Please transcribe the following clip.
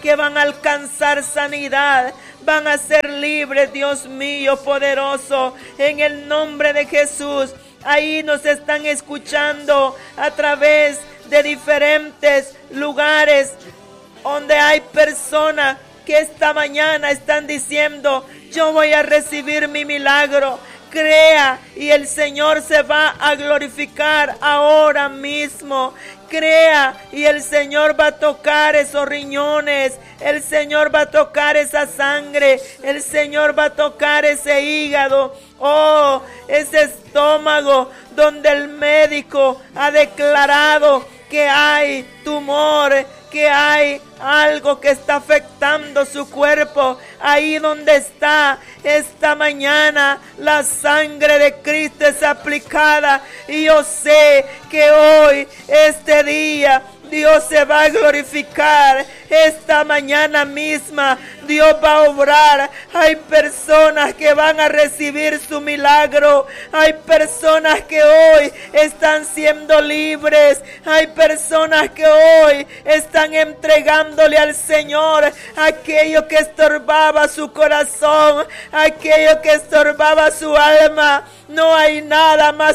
que van a alcanzar sanidad, van a ser libres, Dios mío poderoso, en el nombre de Jesús. Ahí nos están escuchando a través de diferentes lugares donde hay personas que esta mañana están diciendo: yo voy a recibir mi milagro. Crea y el Señor se va a glorificar ahora mismo. Crea y el Señor va a tocar esos riñones, el Señor va a tocar esa sangre, el Señor va a tocar ese hígado, oh, ese estómago donde el médico ha declarado que hay tumor, que hay algo que está afectando su cuerpo. Ahí donde está esta mañana, la sangre de Cristo es aplicada, y yo sé que hoy, este día, Dios se va a glorificar. Esta mañana misma Dios va a obrar. Hay personas que van a recibir su milagro. Hay personas que hoy están siendo libres. Hay personas que hoy están entregándole al Señor aquello que estorbaba su corazón, aquello que estorbaba su alma. No hay nada más